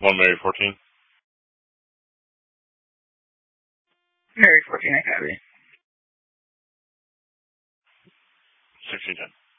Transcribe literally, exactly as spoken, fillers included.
One Mary fourteen. Mary fourteen, I copy. Sixteen ten.